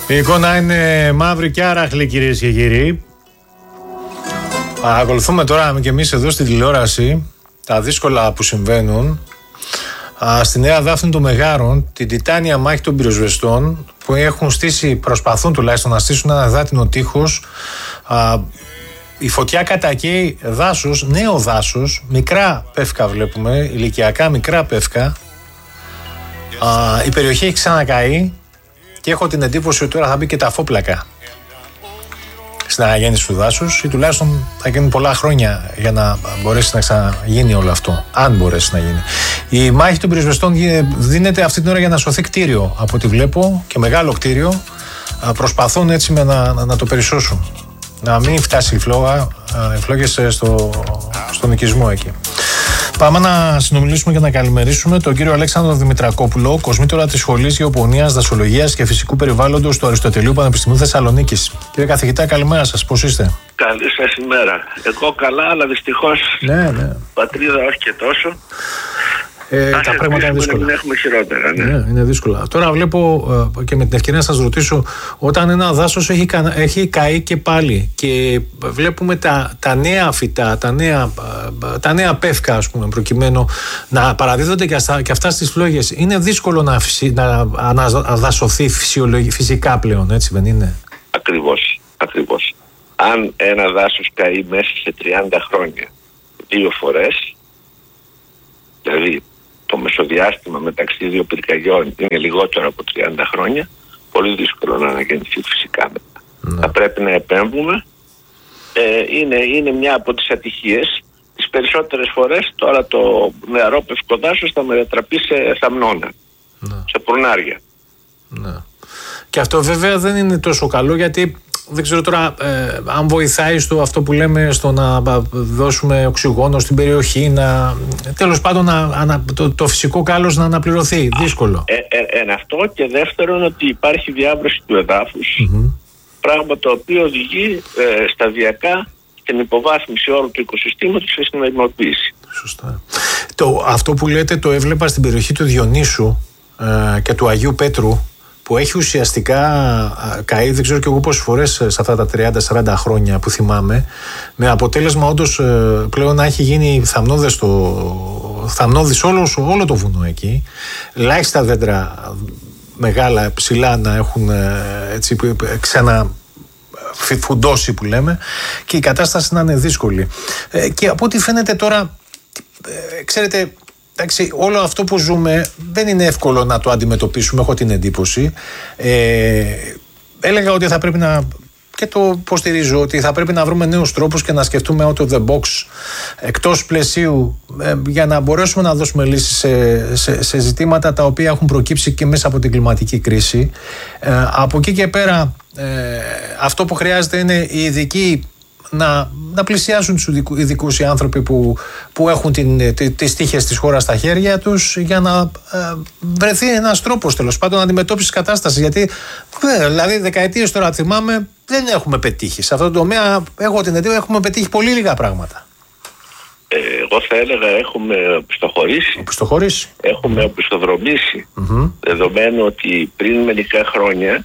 Η εικόνα είναι μαύρη και άραχλη, κυρίες και κύριοι. Ακολουθούμε τώρα και εμείς εδώ στην τηλεόραση τα δύσκολα που συμβαίνουν στη Νέα Δάφνη των Μεγάρων, την τιτάνια μάχη των πυροσβεστών που έχουν στήσει, προσπαθούν τουλάχιστον να στήσουν ένα δάτινο τείχος. Η φωτιά κατακαίει δάσος, νέο δάσος, μικρά πεύκα βλέπουμε, ηλικιακά μικρά πεύκα. Η περιοχή έχει ξανακαεί και έχω την εντύπωση ότι τώρα θα μπει και τα φόπλακα στην αναγέννηση του δάσους, ή τουλάχιστον θα γίνουν πολλά χρόνια για να μπορέσει να ξαναγίνει όλο αυτό, αν μπορέσει να γίνει. Η μάχη των πυροσβεστών δίνεται αυτή την ώρα για να σωθεί κτίριο, από ό,τι βλέπω, και μεγάλο κτίριο. Προσπαθούν έτσι να το περισσώσουν, να μην φτάσει οι φλόγες στον οικισμό εκεί. Πάμε να συνομιλήσουμε και να καλημερίσουμε τον κύριο Αλέξανδρο Δημητρακόπουλο, κοσμήτωρα της Σχολής Γεωπονίας, Δασολογίας και Φυσικού Περιβάλλοντος του Αριστοτελείου Πανεπιστημίου Θεσσαλονίκης. Κύριε καθηγητά, καλημέρα σας, πώς είστε? Καλή σας ημέρα. Εγώ καλά, αλλά δυστυχώς πατρίδα όχι και τόσο. Τα πράγματα είναι δύσκολα. Δεν έχουμε χειρότερα. Ναι, είναι δύσκολα. Τώρα βλέπω και με την ευκαιρία να σας ρωτήσω, όταν ένα δάσος έχει καεί και πάλι και βλέπουμε τα νέα φυτά, τα νέα πεύκα, ας πούμε, προκειμένου να παραδίδονται και αυτά στις φλόγες, είναι δύσκολο να αναδασωθεί φυσικά πλέον, έτσι δεν είναι? Ακριβώς. Αν ένα δάσος καεί μέσα σε 30 χρόνια 2 φορές, δηλαδή το μεσοδιάστημα μεταξύ δύο πυρκαγιών είναι λιγότερο από 30 χρόνια, πολύ δύσκολο να αναγεννηθεί φυσικά μετά. Θα πρέπει να επέμβουμε. Είναι μια από τις ατυχίες. Τις περισσότερες φορές τώρα το νεαρό πευκό δάσος θα μετατραπεί σε θαμνώνα, σε πουρνάρια. Και αυτό βέβαια δεν είναι τόσο καλό, γιατί δεν ξέρω τώρα αν βοηθάει στο αυτό που λέμε, στο να δώσουμε οξυγόνο στην περιοχή, τέλος πάντων το φυσικό κάλος να αναπληρωθεί. Δύσκολο. Αυτό, και δεύτερον ότι υπάρχει διάβρωση του εδάφους, πράγμα το οποίο οδηγεί σταδιακά στην υποβάθμιση όλου του οικοσυστήματος και στην αϊμοποίηση. Σωστά. Αυτό που λέτε το έβλεπα στην περιοχή του Διονύσου και του Αγίου Πέτρου, που έχει ουσιαστικά καεί, δεν ξέρω και εγώ πόσες φορές σε αυτά τα 30-40 χρόνια που θυμάμαι, με αποτέλεσμα όντως πλέον να έχει γίνει θαμνώδης όλο το βουνό εκεί. Ελάχιστα δέντρα μεγάλα, ψηλά να έχουν έτσι ξαναφουντώσει που λέμε, και η κατάσταση να είναι δύσκολη. Και από ό,τι φαίνεται τώρα, ξέρετε, εντάξει, όλο αυτό που ζούμε δεν είναι εύκολο να το αντιμετωπίσουμε, έχω την εντύπωση. Έλεγα ότι θα πρέπει και το υποστηρίζω, ότι θα πρέπει να βρούμε νέους τρόπους και να σκεφτούμε out of the box, εκτός πλαισίου, για να μπορέσουμε να δώσουμε λύσεις σε ζητήματα τα οποία έχουν προκύψει και μέσα από την κλιματική κρίση. Από εκεί και πέρα, αυτό που χρειάζεται είναι οι ειδικοί να πλησιάσουν τους ειδικούς, οι άνθρωποι που έχουν τις τύχες της χώρας στα χέρια τους, για να βρεθεί ένας τρόπος τέλος πάντων αντιμετώπισης της κατάστασης. Γιατί δηλαδή δεκαετίες τώρα θυμάμαι δεν έχουμε πετύχει. Σε αυτό το τομέα έχω την εντύπωση έχουμε πετύχει πολύ λίγα πράγματα. Εγώ θα έλεγα έχουμε οπισθοχωρήσει. Έχουμε οπισθοδρομήσει. Δεδομένου ότι πριν μερικά χρόνια,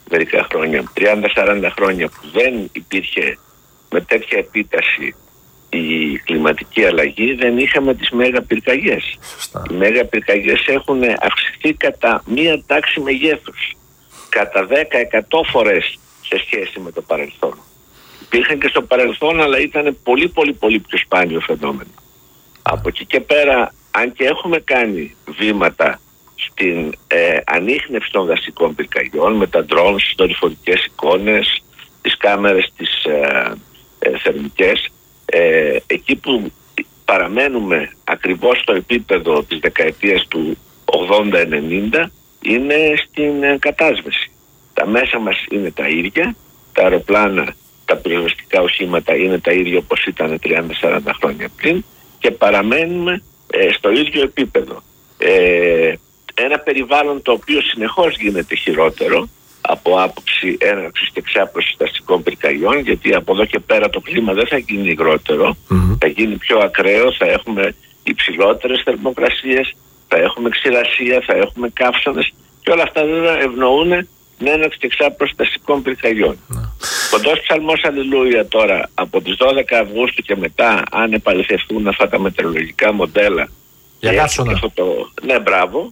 30-40 χρόνια, που δεν υπήρχε με τέτοια επίταση η κλιματική αλλαγή, δεν είχαμε τις μέγα πυρκαγιές. Οι μέγα πυρκαγιές έχουν αυξηθεί κατά μία τάξη μεγέθους, κατά 10-100 φορές σε σχέση με το παρελθόν. Υπήρχαν και στο παρελθόν, αλλά ήταν πολύ πιο σπάνιο φαινόμενο. Από εκεί και πέρα, αν και έχουμε κάνει βήματα στην ανίχνευση των δασικών πυρκαγιών με τα drones, τις δορυφορικές εικόνες, τις κάμερες, τις θερμικές, εκεί που παραμένουμε ακριβώς στο επίπεδο της δεκαετίας του 80-90 είναι στην κατάσβεση. Τα μέσα μας είναι τα ίδια, τα αεροπλάνα, τα πυροσβεστικά οχήματα είναι τα ίδια όπως ήταν 30-40 χρόνια πριν, και παραμένουμε στο ίδιο επίπεδο. Ένα περιβάλλον το οποίο συνεχώς γίνεται χειρότερο από άποψη έναρξης και εξάπλωσης δασικών πυρκαγιών, γιατί από εδώ και πέρα το κλίμα δεν θα γίνει υγρότερο, θα γίνει πιο ακραίο, θα έχουμε υψηλότερες θερμοκρασίες, θα έχουμε ξηρασία, θα έχουμε καύσονες, και όλα αυτά βέβαια ευνοούν την έναρξη εξάπροστασικών πυρκαγιών. Κοντός ψαλμός αλληλούια τώρα από τις 12 Αυγούστου και μετά, αν επαληθευτούν αυτά τα μετεωρολογικά μοντέλα. Για κάψωνα. Ναι, μπράβο.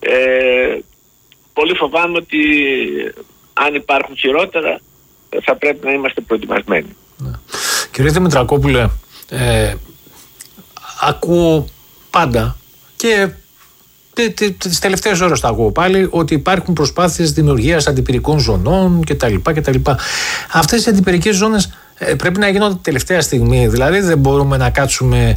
Πολύ φοβάμαι ότι αν υπάρχουν χειρότερα θα πρέπει να είμαστε προετοιμασμένοι. Κύριε Δημητρακόπουλε, ακούω πάντα και τις τελευταίες ώρες τα ακούω πάλι ότι υπάρχουν προσπάθειες δημιουργίας αντιπυρικών ζωνών κτλ. Αυτές οι αντιπυρικές ζώνες πρέπει να γίνονται τελευταία στιγμή. Δηλαδή δεν μπορούμε να κάτσουμε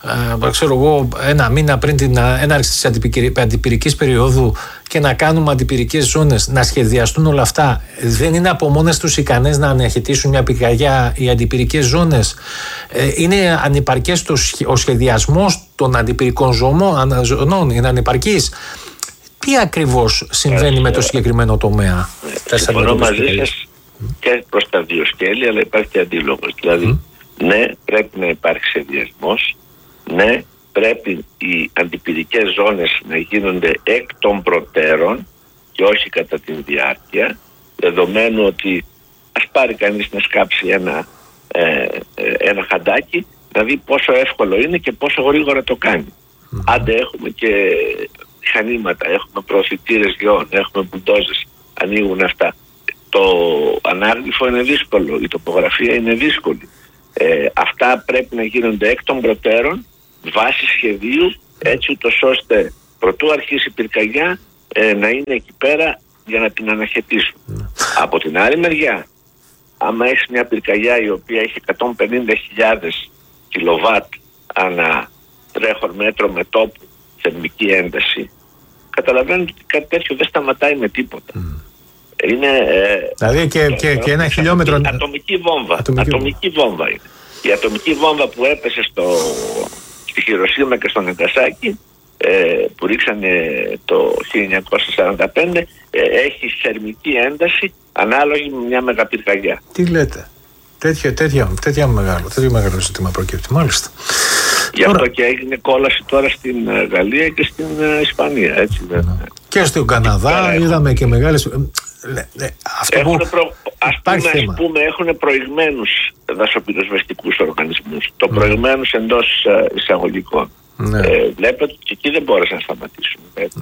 ένα μήνα πριν την έναρξη της αντιπυρικής περίοδου και να κάνουμε αντιπυρικές ζώνες, να σχεδιαστούν όλα αυτά. Δεν είναι από μόνες τους ικανές να αναχαιτήσουν μια πυρκαγιά οι αντιπυρικές ζώνες. Είναι ανυπαρκές ο σχεδιασμός των αντιπυρικών ζωνών, είναι ανυπαρκής. Τι ακριβώς συμβαίνει με το συγκεκριμένο τομέα? Συμφωνώ μαζί σας και προς τα δύο σκέλη, αλλά υπάρχει και αντίλογος. Δηλαδή, ναι, πρέπει να υπάρχει σχεδιασμός, ναι, πρέπει οι αντιπυρικές ζώνες να γίνονται εκ των προτέρων και όχι κατά την διάρκεια, δεδομένου ότι ας πάρει κανείς να σκάψει ένα χαντάκι, να δει πόσο εύκολο είναι και πόσο γρήγορα το κάνει. Άντε έχουμε και μηχανήματα, έχουμε προωθητήρες γεών, έχουμε μπουλντόζες, ανοίγουν αυτά. Το ανάγλυφο είναι δύσκολο, η τοπογραφία είναι δύσκολη. Αυτά πρέπει να γίνονται εκ των προτέρων, βάσει σχεδίου, έτσι ούτως ώστε προτού αρχίσει η πυρκαγιά να είναι εκεί πέρα για να την αναχαιτήσουν. Από την άλλη μεριά, άμα έχει μια πυρκαγιά η οποία έχει 150.000 κιλοβάτ ανά τρέχον μέτρο με τόπου θερμική ένταση, καταλαβαίνετε ότι κάτι τέτοιο δεν σταματάει με τίποτα. Είναι, δηλαδή και ένα χιλιόμετρο. Ατομική βόμβα είναι. Η ατομική βόμβα που έπεσε στη Χιροσίμα και στο Ναγκασάκι, που ρίξανε το 1945, έχει θερμική ένταση ανάλογη με μια μεγαπυρκαγιά. Τι λέτε? Τέτοιο μεγάλο ζήτημα προκύπτει, μάλιστα. Γι' αυτό και έγινε κόλαση τώρα στην Γαλλία και στην Ισπανία, έτσι. Και στον Καναδά είδαμε και μεγάλες. Ας πούμε, έχουν προηγμένους δασοπυροσβεστικούς οργανισμούς. Το προηγμένους εντός εισαγωγικών. Βλέπετε ότι και εκεί δεν μπόρεσαν να σταματήσουν.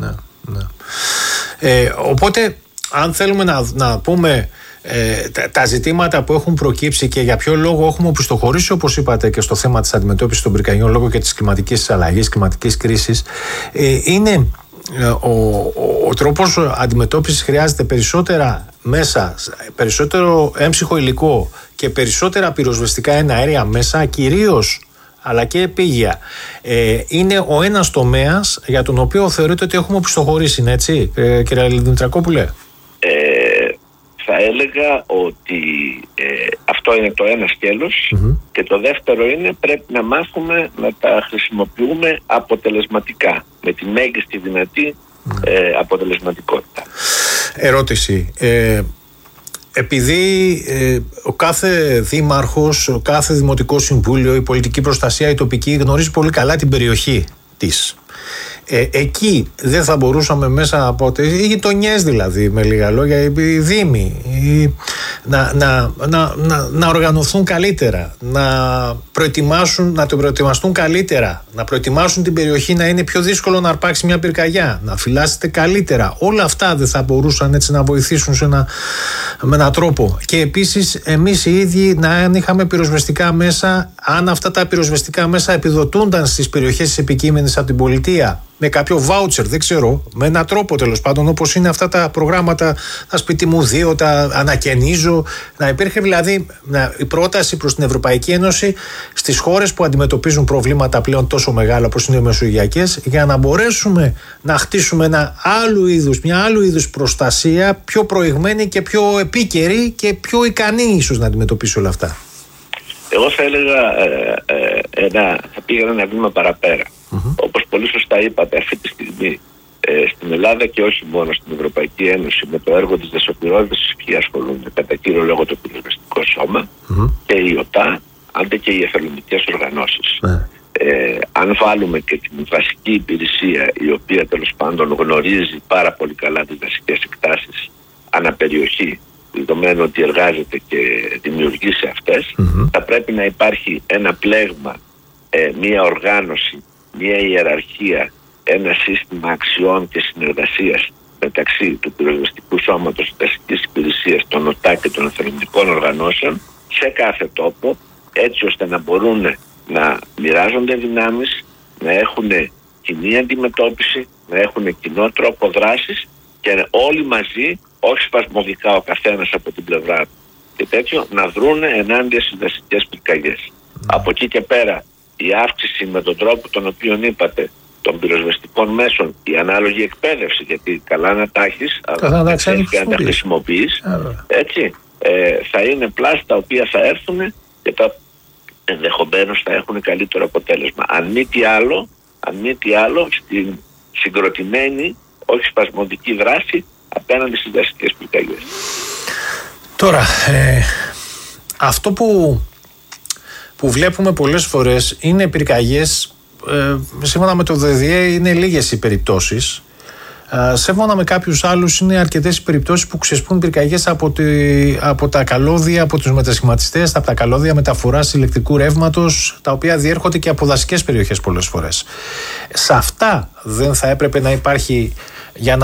Οπότε, αν θέλουμε να πούμε τα ζητήματα που έχουν προκύψει και για ποιο λόγο έχουμε οπισθοχωρήσει, όπως είπατε, και στο θέμα της αντιμετώπισης των πυρκαγιών λόγω και της κλιματικής αλλαγής, κλιματικής κρίσης, είναι ο τρόπος αντιμετώπισης χρειάζεται περισσότερα μέσα, περισσότερο έμψυχο υλικό και περισσότερα πυροσβεστικά εναέρια μέσα, κυρίως, αλλά και επίγεια. Είναι ο ένας τομέας για τον οποίο θεωρείτε ότι έχουμε οπισθοχωρήσει, είναι έτσι, κύριε Δημητρακόπουλε? Θα έλεγα ότι αυτό είναι το ένα σκέλος, και το δεύτερο είναι πρέπει να μάθουμε να τα χρησιμοποιούμε αποτελεσματικά, με τη μέγιστη δυνατή αποτελεσματικότητα. Ερώτηση. Επειδή ο κάθε δήμαρχος, ο κάθε δημοτικό συμβούλιο, η πολιτική προστασία, η τοπική γνωρίζει πολύ καλά την περιοχή της. Εκεί δεν θα μπορούσαμε μέσα από οι γειτονιές, δηλαδή, με λίγα λόγια, οι δήμοι να οργανωθούν καλύτερα, να το προετοιμαστούν καλύτερα, να προετοιμάσουν την περιοχή να είναι πιο δύσκολο να αρπάξει μια πυρκαγιά, να φυλάσσεται καλύτερα. Όλα αυτά δεν θα μπορούσαν έτσι να βοηθήσουν με έναν τρόπο? Και επίσης εμείς οι ίδιοι να είχαμε πυροσβεστικά μέσα, αν αυτά τα πυροσβεστικά μέσα επιδοτούνταν στις περιοχές τις επικείμενες από την πολιτεία, με κάποιο βάουτσερ, δεν ξέρω, με έναν τρόπο τέλος πάντων, όπως είναι αυτά τα προγράμματα, τα σπίτι μου 2, τα ανακαινίζω, να υπήρχε δηλαδή η πρόταση προς την Ευρωπαϊκή Ένωση στις χώρες που αντιμετωπίζουν προβλήματα πλέον τόσο μεγάλα όπως είναι οι μεσογειακές, για να μπορέσουμε να χτίσουμε μια άλλου είδους προστασία, πιο προηγμένη και πιο επίκαιρη και πιο ικανή ίσως να αντιμετωπίσει όλα αυτά. Εγώ θα έλεγα θα πήγαινα ένα βήμα παραπέρα. Όπως πολύ σωστά είπατε, αυτή τη στιγμή στην Ελλάδα και όχι μόνο στην Ευρωπαϊκή Ένωση, με το έργο της δασοπυρόσβεσης ποιοι ασχολούνται? Κατά κύριο λόγο το πυροσβεστικό σώμα και η ΟΤΑ, άντε και οι εθελοντικές οργανώσεις. Αν βάλουμε και την βασική υπηρεσία, η οποία τέλος πάντων γνωρίζει πάρα πολύ καλά τις δασικές εκτάσεις, αναπεριοχή, δεδομένου ότι εργάζεται και δημιουργεί σε αυτές, θα πρέπει να υπάρχει ένα πλέγμα, μία οργάνωση, μία ιεραρχία, ένα σύστημα αξιών και συνεργασίας μεταξύ του πυροσβεστικού σώματος, της δασικής υπηρεσίας, των ΟΤΑ και των εθελοντικών οργανώσεων σε κάθε τόπο, έτσι ώστε να μπορούν να μοιράζονται δυνάμεις, να έχουν κοινή αντιμετώπιση, να έχουν κοινό τρόπο δράσης και όλοι μαζί, όχι σπασμωδικά ο καθένας από την πλευρά του και τέτοιο, να δρούνε ενάντια στις δασικές πυρκαγιές. Από εκεί και πέρα η αύξηση με τον τρόπο τον οποίο είπατε των πυροσβεστικών μέσων, η ανάλογη εκπαίδευση, γιατί καλά να τα έχεις, αλλά να τα χρησιμοποιείς, έτσι, θα είναι πλάστα τα οποία θα έρθουν και τα ενδεχομένως θα έχουν καλύτερο αποτέλεσμα. Αν μη τι άλλο, στην συγκροτημένη, όχι σπασμωδική δράση απέναντι στις δασικές πυρκαγιές. Τώρα, αυτό που βλέπουμε πολλές φορές είναι πυρκαγιές, σύμφωνα με το ΔΔΕ είναι λίγες οι περιπτώσεις. Σύμφωνα με κάποιους άλλους είναι αρκετές οι περιπτώσεις που ξεσπούν πυρκαγιές από τα καλώδια, από τους μετασχηματιστές, από τα καλώδια μεταφοράς ηλεκτρικού ρεύματος, τα οποία διέρχονται και από δασικές περιοχές πολλές φορές. Σε αυτά δεν θα έπρεπε να υπάρχει, για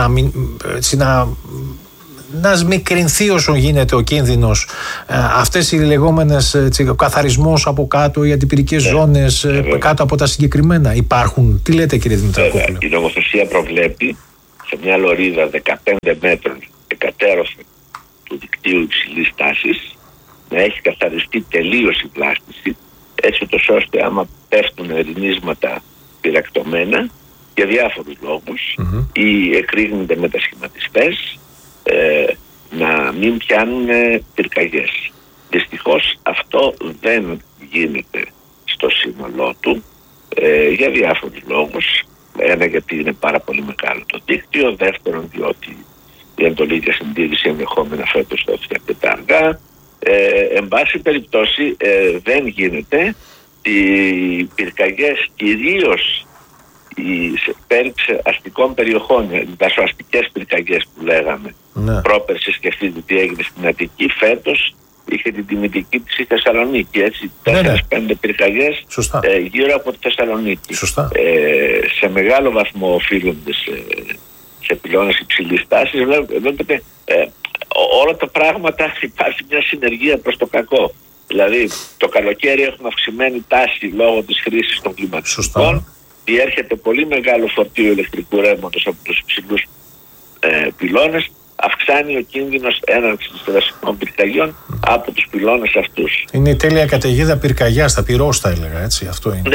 να σμικρινθεί όσο γίνεται ο κίνδυνος, αυτές οι λεγόμενες, ο καθαρισμός από κάτω, οι αντιπυρικές ζώνες κάτω από τα συγκεκριμένα υπάρχουν? Τι λέτε, κύριε Δημητρακόπουλε? Η νομοθεσία προβλέπει σε μια λωρίδα 15 μέτρων εκατέρωθεν του δικτύου υψηλής τάσης να έχει καθαριστεί τελείως η βλάστηση, έτσι ώστε άμα πέφτουν ερηνίσματα πυρακτωμένα για διάφορους λόγους ή εκρήγνονται μετασχηματιστές, να μην πιάνουν πυρκαγιές. Δυστυχώς αυτό δεν γίνεται στο σύνολό του, για διάφορους λόγους. Ένα, γιατί είναι πάρα πολύ μεγάλο το δίκτυο. Δεύτερον, διότι η εντολή για συντήρηση ενδεχόμενα φέτος θα έρθει αρκετά αργά. Εν πάση περιπτώσει δεν γίνεται. Οι πυρκαγιές, κυρίως σε πέριξε αστικών περιοχών, οι δασοαστικές πυρκαγιές που λέγαμε, πρόπερση, σκεφτείτε τι έγινε στην Αττική, φέτος είχε την τιμητική της η Θεσσαλονίκη, έτσι, 4-5 πυρκαγιές γύρω από τη Θεσσαλονίκη. Σε μεγάλο βαθμό οφείλονται σε πυλώνες υψηλής τάσης. Βλέπετε, όλα τα πράγματα υπάρχει μια συνεργεία προς το κακό. Δηλαδή, το καλοκαίρι έχουμε αυξημένη τάση λόγω της χρήσης των κλιματιστικών. Διέρχεται πολύ μεγάλο φορτίο ηλεκτρικού ρεύματος από τους υψηλούς πυλώνες. Αυξάνει ο κίνδυνος έναρξης των δασικών πυρκαγιών από τους πυλώνες αυτούς. Είναι η τέλεια καταιγίδα πυρκαγιάς, τα πυρώστα έλεγα, έτσι, αυτό είναι.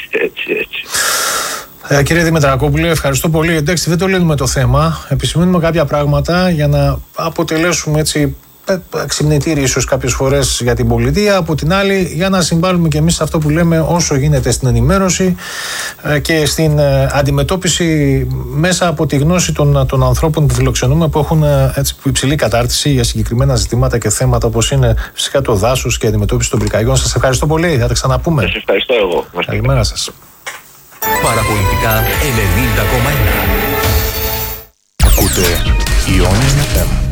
Έτσι. Κύριε Δημητρακόπουλε, ευχαριστώ πολύ. Εντάξει, δεν το λύνουμε το θέμα. Επισημαίνουμε κάποια πράγματα για να αποτελέσουμε έτσι ξυπνητήρι ίσως κάποιες φορές για την πολιτεία, από την άλλη για να συμβάλλουμε και εμείς σε αυτό που λέμε όσο γίνεται στην ενημέρωση και στην αντιμετώπιση μέσα από τη γνώση των ανθρώπων που φιλοξενούμε, που έχουν έτσι υψηλή κατάρτιση για συγκεκριμένα ζητήματα και θέματα όπως είναι φυσικά το δάσος και η αντιμετώπιση των πυρκαγιών. Σας ευχαριστώ πολύ, θα τα ξαναπούμε. Σας ευχαριστώ εγώ. Καλημέρα σας. Παραπολιτικά 90,1. Ακούτε Ion FM.